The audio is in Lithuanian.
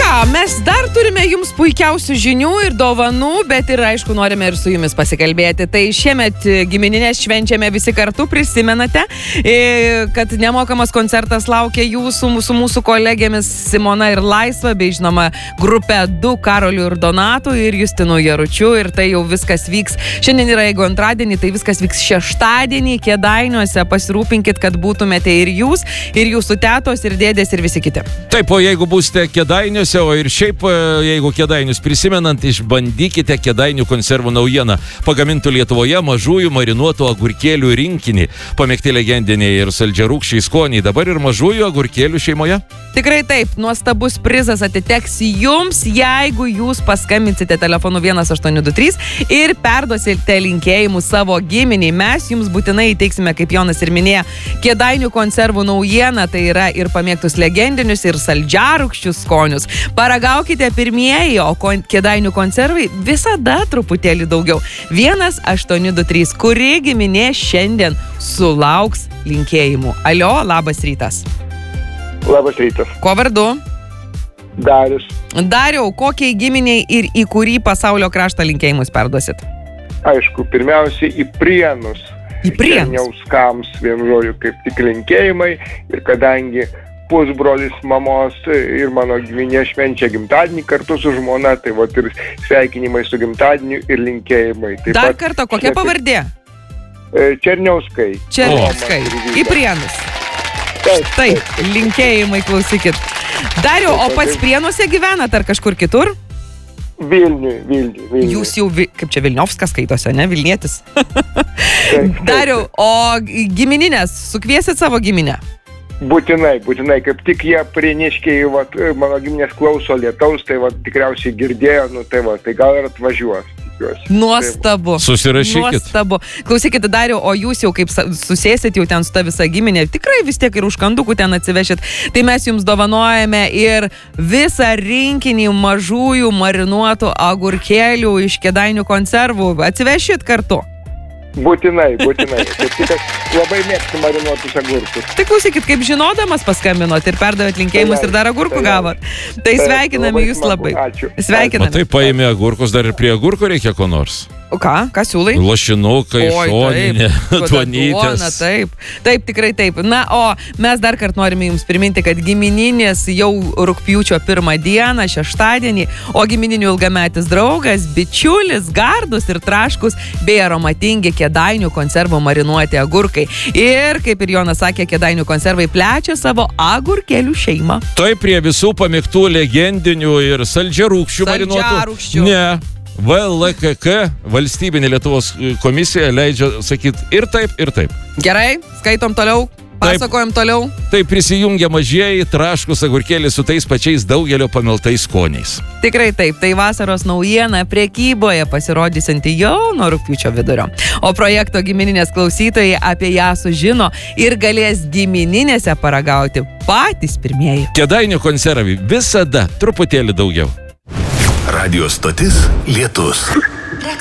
ką, mes dar turime jums puikiausių žinių ir dovanų, bet ir aišku norime ir su jumis pasikalbėti. Tai šiemet gimininės švenčiame visi kartu, prisimenate, kad nemokamas koncertas laukia jūsų su mūsų kolegėmis Simona ir Laisva, bei žinoma grupė 2 Karoliu ir Donatu ir Justinu Jaručiu. Ir tai jau viskas vyks. Šiandien yra jeigu antradienį, tai viskas vyks šeštadienį Kėdainiuose. Pasirūpinkit, kad būtumėte ir jūs, ir jūsų tetos, ir dėdės, ir visi kiti. Taip, o jeigu būsite Kėdainiuose, o ir šiaip, jeigu Kėdainius prisimenant, išbandykite Kėdainių konservų naujieną. Pagamintų Lietuvoje mažųjų marinuotų agurkėlių rinkinį. Pamėgti legendiniai ir saldžiarūkščiai skoniai. Dabar ir mažųjų agurkėlių šeimoje? Tikrai taip, nuostabus prizas atiteks jums, jeigu jūs paskambinsite telefonu 1823 ir perduosite linkėjimus savo giminiai. Mes jums būtinai įteiksime, kaip Jonas ir minėjo, Kėdainių konservų naujieną, tai yra ir pamėgtus legendinius, ir saldžiarūkščius skonius. Paragaukite pirmieji, o Kėdainių konservai visada truputėlį daugiau. 1823, kuri giminė šiandien sulauks linkėjimų. Alio, labas rytas. Labas rytas. Kuo vardu? Darius. Dariau, kokiai giminiai ir į kurį pasaulio kraštą linkėjimus perduosit? Aišku, pirmiausiai į Prienus. Į Prienus? Černiauskams, vienu žodžiu, kaip tik linkėjimai. Ir kadangi pusbrolis mamos ir mano giminė švenčia gimtadienį kartu su žmona, tai vat ir sveikinimai su gimtadieniu ir linkėjimai. Taip Dar kartą, kokia pavardė? Černiauskai. Černiauskai. Į Prienus. Taip, linkėjimai, klausykit. Dariau, o pats Prienuose gyvenat ar kažkur kitur? Vilniui. Jūs jau, kaip čia Vilniovskas skaitosi, ne? Vilnietis. Taip. Dariau, o gimininės, sukviesit savo giminę? Būtinai, kaip tik jie prieniškiai, mano giminės klauso lietaus, tai tikriausiai girdėjo, tai gal ir atvažiuos. Nuostabu. Susirašykit. Nuostabu. Klausykit, Dariau, o jūs jau kaip susėsit jau ten su ta visa giminė, tikrai vis tiek ir užkandukų ten atsivešit. Tai mes jums dovanojame ir visą rinkinį mažųjų marinuotų agurkėlių iš Kėdainių konservų. Atsivešit kartu. Būtinai. Taip tik labai mėgstu marinuotus agurkus. Tai klausykit, kaip žinodamas paskambinot ir perdavėt linkėjimus ir dar agurkų gavot. Tai sveikiname jūs labai. Ačiū. Sveikiname. O tai paėmė agurkus, dar ir prie agurko reikia ko nors. O ką siūlai? Lašinukai, šoninė, duonytės. Taip, tikrai taip. Na, o mes dar kart norime jums priminti, kad gimininės jau rugpjūčio 1 dieną, šeštadienį, o gimininių ilgametis draugas, bičiulis, gardus ir traškus, bei aromatingi Kėdainių konservų marinuoti agurkai. Ir, kaip ir Jonas sakė, Kėdainių konservai plečia savo agurkėlių šeimą. Tai prie visų pamėgtų legendinių ir saldžiarūkščių marinuotų. Saldžiarūkščių. Ne. VLKK, valstybinė Lietuvos komisija, leidžia sakyti ir taip, ir taip. Gerai, skaitom toliau, pasakojam toliau. Tai prisijungia mažieji traškus agurkėliai su tais pačiais daugelio pamiltais skoniais. Tikrai taip, tai vasaros naujiena prekyboje pasirodysianti jau nuo rugpjūčio vidurio. O projekto gimininės klausytojai apie ją sužino ir galės gimininėse paragauti patys pirmieji. Kėdainių konservai visada truputėlį daugiau. Radio stotis Lietus.